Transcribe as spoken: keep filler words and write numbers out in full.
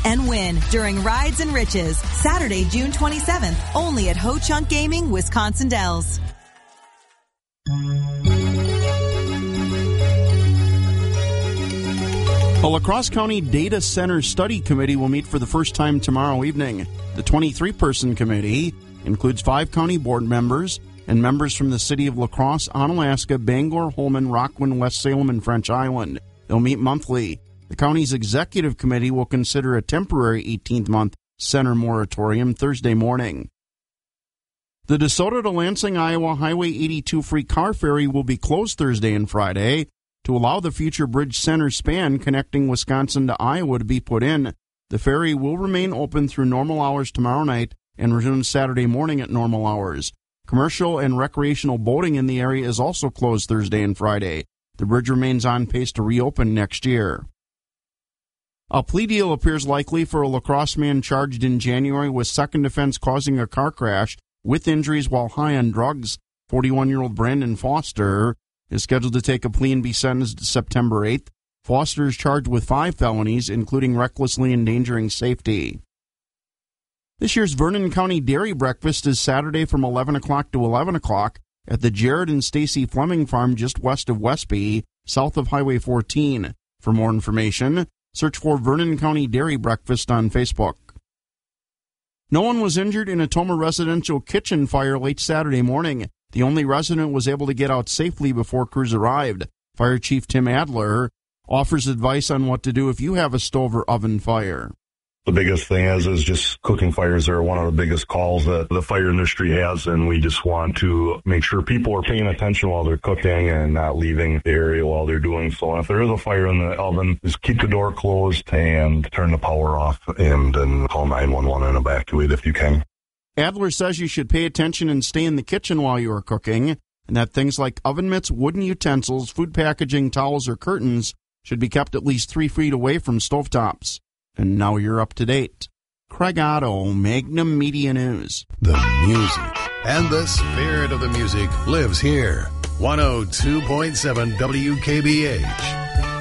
and win during Rides and Riches, Saturday, June twenty-seventh, only at Ho Chunk Gaming, Wisconsin Dells. A La Crosse County Data Center Study Committee will meet for the first time tomorrow evening. The twenty-three person committee includes five county board members and members from the city of La Crosse, Onalaska, Bangor, Holmen, Rockland, West Salem, and French Island. They'll meet monthly. The county's executive committee will consider a temporary eighteenth month center moratorium Thursday morning. The DeSoto to Lansing, Iowa Highway eighty-two free car ferry will be closed Thursday and Friday to allow the future bridge center span connecting Wisconsin to Iowa to be put in. The ferry will remain open through normal hours tomorrow night and resume Saturday morning at normal hours. Commercial and recreational boating in the area is also closed Thursday and Friday. The bridge remains on pace to reopen next year. A plea deal appears likely for a La Crosse man charged in January with second offense causing a car crash with injuries while high on drugs. forty-one-year-old Brandon Foster is scheduled to take a plea and be sentenced September eighth. Foster is charged with five felonies, including recklessly endangering safety. This year's Vernon County Dairy Breakfast is Saturday from eleven o'clock to eleven o'clock at the Jared and Stacy Fleming Farm just west of Westby, south of Highway fourteen. For more information, search for Vernon County Dairy Breakfast on Facebook. No one was injured in a Toma residential kitchen fire late Saturday morning. The only resident was able to get out safely before crews arrived. Fire Chief Tim Adler offers advice on what to do if you have a stove or oven fire. The biggest thing is, is just cooking fires are one of the biggest calls that the fire industry has, and we just want to make sure people are paying attention while they're cooking and not leaving the area while they're doing so. And if there is a fire in the oven, just keep the door closed and turn the power off and then call nine one one and evacuate if you can. Adler says you should pay attention and stay in the kitchen while you are cooking, and that things like oven mitts, wooden utensils, food packaging, towels, or curtains should be kept at least three feet away from stovetops. And now you're up to date. Craig Otto, Magnum Media News. The music and the spirit of the music lives here. one oh two point seven W K B H.